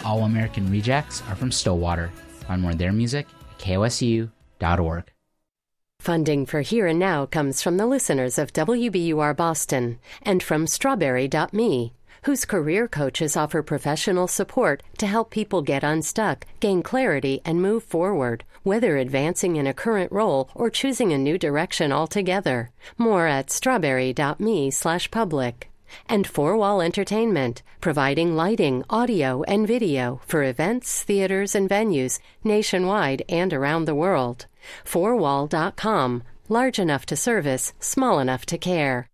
All American Rejects are from Stillwater. Find more of their music at kosu.org. Funding for Here and Now comes from the listeners of WBUR Boston and from Strawberry.me, whose career coaches offer professional support to help people get unstuck, gain clarity, and move forward, whether advancing in a current role or choosing a new direction altogether. More at strawberry.me/public. And Four Wall Entertainment, providing lighting, audio, and video for events, theaters, and venues nationwide and around the world. Fourwall.com. Large enough to service, small enough to care.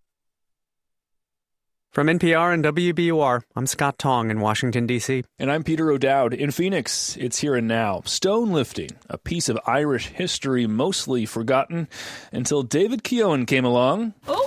From NPR and WBUR, I'm Scott Tong in Washington, D.C. And I'm Peter O'Dowd. In Phoenix, it's Here and Now. Stone lifting, a piece of Irish history mostly forgotten until David Keown came along. Oh!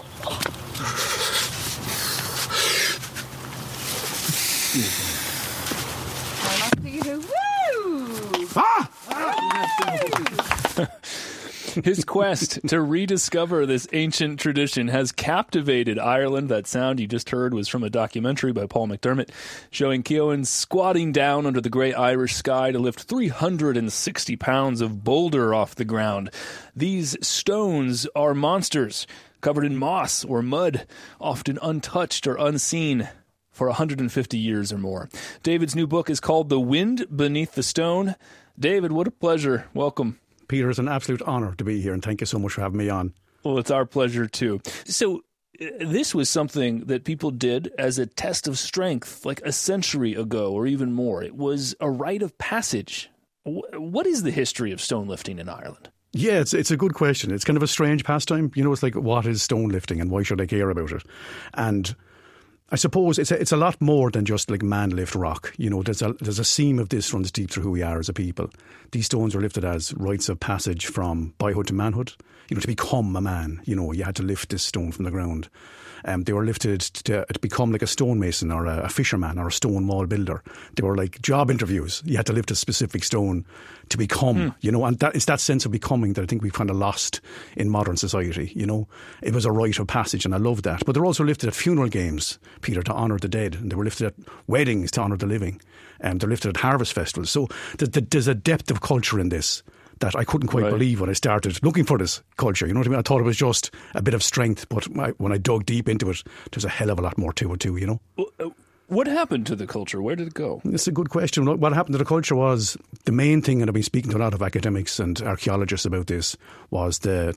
His quest to rediscover this ancient tradition has captivated Ireland. That sound you just heard was from a documentary by Paul McDermott showing Keown squatting down under the great Irish sky to lift 360 pounds of boulder off the ground. These stones are monsters covered in moss or mud, often untouched or unseen for 150 years or more. David's new book is called The Wind Beneath the Stone. David, what a pleasure. Welcome. Peter, it's an absolute honour to be here, and thank you so much for having me on. Well, it's our pleasure, too. So this was something that people did as a test of strength like a century ago or even more. It was a rite of passage. What is the history of stone lifting in Ireland? Yeah, it's a good question. It's kind of a strange pastime. You know, it's like, what is stone lifting and why should I care about it? And I suppose it's a lot more than just like man lift rock. You know, there's a seam of this runs deep through who we are as a people. These stones are lifted as rites of passage from boyhood to manhood. You know, to become a man, you know, you had to lift this stone from the ground. They were lifted to become like a stonemason or a fisherman or a stone wall builder. They were like job interviews. You had to lift a specific stone to become, you know, and it's that sense of becoming that I think we've kind of lost in modern society, you know. It was a rite of passage and I love that. But they're also lifted at funeral games, Peter, to honour the dead. And they were lifted at weddings to honour the living. They're lifted at harvest festivals. So there's a depth of culture in this that I couldn't quite believe when I started looking for this culture. You know what I mean? I thought it was just a bit of strength, but when I dug deep into it, there's a hell of a lot more to it too, you know? What happened to the culture? Where did it go? It's a good question. What happened to the culture was the main thing, and I've been speaking to a lot of academics and archaeologists about this, was the